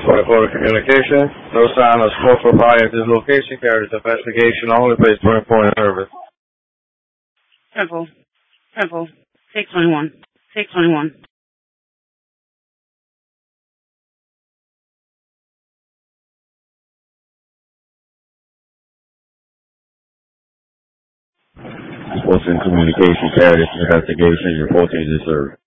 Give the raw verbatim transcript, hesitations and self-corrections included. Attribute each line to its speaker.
Speaker 1: twenty-four communication. No sign of smoke or fire at this location. Carries investigation only. Place twenty-four in service.
Speaker 2: Temple. Temple. Take twenty-one. Take twenty-one.
Speaker 1: What's in communication? Carries investigation. Your fourteen is service.